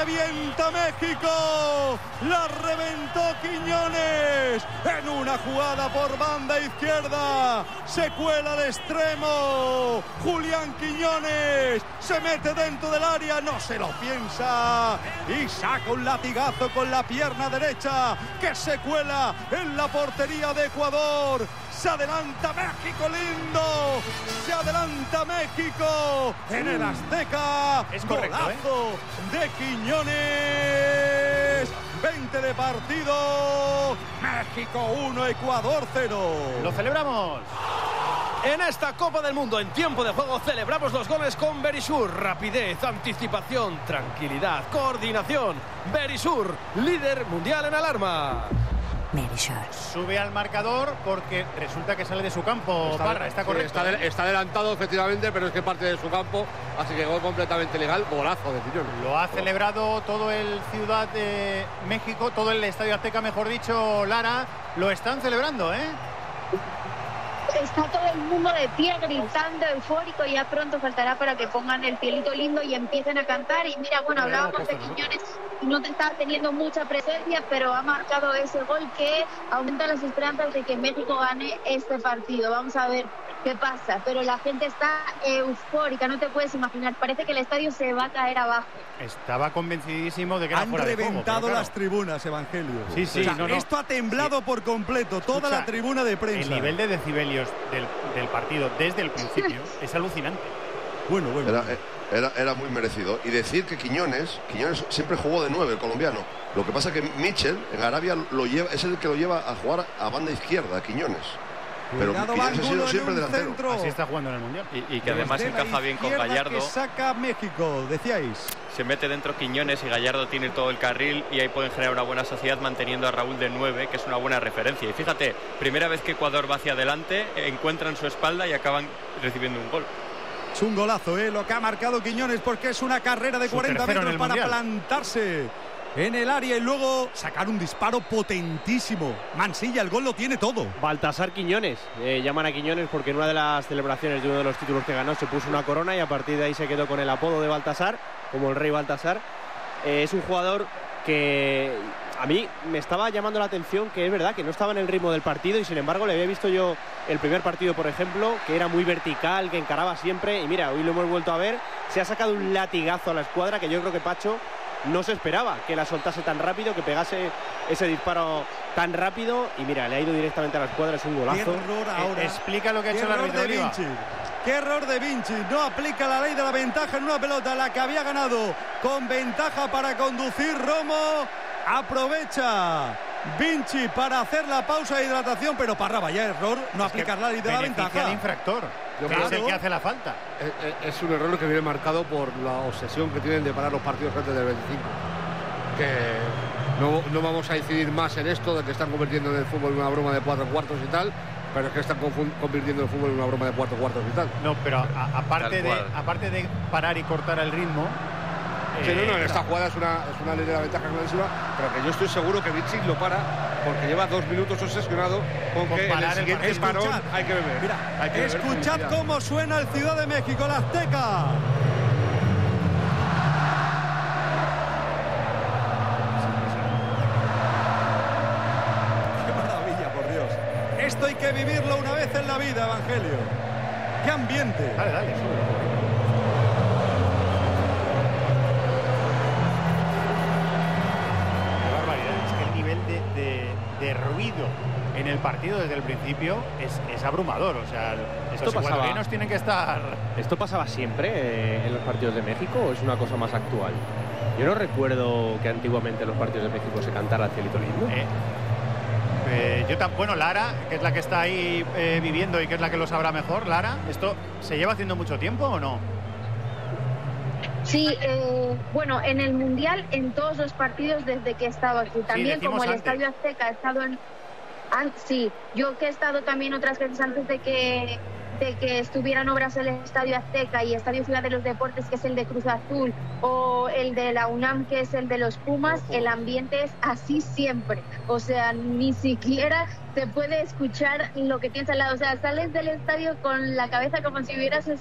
revienta México, la reventó Quiñones en una jugada por banda izquierda, se cuela al extremo, Julián Quiñones se mete dentro del área, no se lo piensa y saca un latigazo con la pierna derecha que se cuela en la portería de Ecuador. Se adelanta México, lindo, se adelanta México en el Azteca. Es correcto, golazo de Quiñones. 20 de partido, México 1, Ecuador 0. Lo celebramos. En esta Copa del Mundo, en tiempo de juego, celebramos los goles con Verisur. Rapidez, anticipación, tranquilidad, coordinación. Verisur, líder mundial en alarma. Verisur. Sube al marcador porque resulta que sale de su campo. Parra, está correcto. Está adelantado, efectivamente, pero es que parte de su campo, así que gol completamente legal, golazo de Quiñones. Lo ha celebrado todo el Ciudad de México, todo el Estadio Azteca, mejor dicho, Lara. Lo están celebrando, ¿eh? Está todo el mundo de pie gritando, eufórico. Ya pronto faltará para que pongan el cielito lindo y empiecen a cantar. Y mira, bueno, hablábamos de Quiñones, no está teniendo mucha presencia, pero ha marcado ese gol que aumenta las esperanzas de que México gane este partido. Vamos a ver qué pasa, pero la gente está eufórica, no te puedes imaginar, parece que el estadio se va a caer abajo. Estaba convencidísimo de que era Han fuera de juego, reventado pero claro, las tribunas, Evangelio. Sí, sí, o sea, esto ha temblado por completo, toda Escucha, la tribuna de prensa. El nivel de decibelios del partido desde el principio es alucinante. Bueno. Era muy merecido. Y decir que Quiñones siempre jugó de 9, el colombiano. Lo que pasa es que Michel en Arabia es el que lo lleva a jugar a banda izquierda, a Quiñones. Pero Quiñones ha sido siempre delantero. Centro. Así está jugando en el Mundial. Y que además encaja bien con Gallardo. Que saca México, decíais. Se mete dentro Quiñones y Gallardo tiene todo el carril y ahí pueden generar una buena sociedad manteniendo a Raúl de 9, que es una buena referencia. Y fíjate, primera vez que Ecuador va hacia adelante, encuentran su espalda y acaban recibiendo un gol. Es un golazo, lo que ha marcado Quiñones, porque es una carrera de 40 metros para mundial. Plantarse en el área y luego sacar un disparo potentísimo. Mansilla, el gol lo tiene todo. Baltasar Quiñones, llaman a Quiñones porque en una de las celebraciones de uno de los títulos que ganó se puso una corona y a partir de ahí se quedó con el apodo de Baltasar, como el rey Baltasar. Es un jugador que a mí me estaba llamando la atención, que es verdad que no estaba en el ritmo del partido y sin embargo le había visto yo el primer partido, por ejemplo, que era muy vertical, que encaraba siempre y mira, hoy lo hemos vuelto a ver, se ha sacado un latigazo a la escuadra que yo creo que Pacho no se esperaba que la soltase tan rápido, que pegase ese disparo tan rápido y mira, le ha ido directamente a la escuadra, es un golazo. Qué error ahora. Explica lo que ha hecho el árbitro de Oliva. Qué error de Vinci, no aplica la ley de la ventaja en una pelota, la que había ganado con ventaja para conducir Romo, aprovecha Vinci para hacer la pausa de hidratación, pero Parra, vaya error, no aplicar la ley de la ventaja. Al infractor, Claro. es el que hace la falta. Es un error que viene marcado por la obsesión que tienen de parar los partidos antes del 25. Que no vamos a incidir más en esto de que están convirtiendo en el fútbol en una broma de 4 cuartos y tal, pero es que están convirtiendo el fútbol en una broma de 4 cuartos y tal. No, pero aparte de parar y cortar el ritmo. Sí, en esta jugada es una ley de la ventaja clarísima, pero que yo estoy seguro que Vinci lo para porque lleva 2 minutos obsesionado con que en el siguiente parón hay que beber. Mira, escuchad cómo suena el Ciudad de México, la Azteca. Qué maravilla, por Dios. Esto hay que vivirlo una vez en la vida, Evangelio. Qué ambiente. Dale, sube. De ruido en el partido desde el principio es abrumador, o sea, estos ecuatorianos tienen que estar. ¿Esto pasaba siempre en los partidos de México o es una cosa más actual? Yo no recuerdo que antiguamente en los partidos de México se cantara el cielito lindo. Bueno, Lara, que es la que está ahí viviendo y que es la que lo sabrá mejor, Lara, ¿esto se lleva haciendo mucho tiempo o no? Sí, bueno, en el Mundial, en todos los partidos desde que he estado aquí. También como el Estadio Azteca ha estado en... sí, yo que he estado también otras veces antes de que estuvieran obras en el Estadio Azteca y Estadio Ciudad de los Deportes, que es el de Cruz Azul, o el de la UNAM, que es el de los Pumas, el ambiente es así siempre. O sea, ni siquiera se puede escuchar lo que tienes al lado. O sea, sales del estadio con la cabeza como si hubieras